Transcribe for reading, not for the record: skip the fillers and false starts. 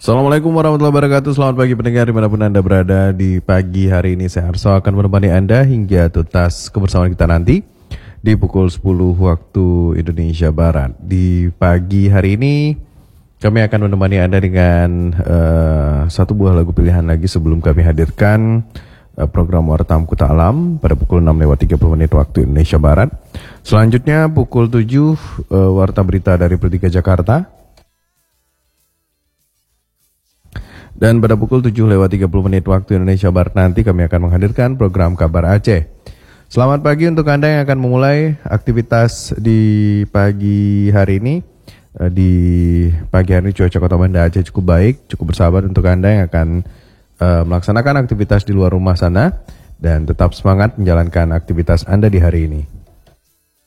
Assalamualaikum warahmatullahi wabarakatuh. Selamat pagi pendengar dimanapun Anda berada. Di pagi hari ini saya Arso akan menemani Anda hingga tuntas kebersamaan kita nanti di pukul 10 waktu Indonesia Barat. Di pagi hari ini kami akan menemani Anda dengan satu buah lagu pilihan lagi sebelum kami hadirkan program Warta Amkuta Alam pada pukul 6:30 waktu Indonesia Barat. Selanjutnya pukul 7 Warta Berita dari Pertiga Jakarta. Dan pada pukul 7:30 waktu Indonesia Barat nanti kami akan menghadirkan program Kabar Aceh. Selamat pagi untuk Anda yang akan memulai aktivitas di pagi hari ini. Di pagi hari ini cuaca Kota Banda Aceh cukup baik, cukup bersahabat untuk Anda yang akan melaksanakan aktivitas di luar rumah sana. Dan tetap semangat menjalankan aktivitas Anda di hari ini.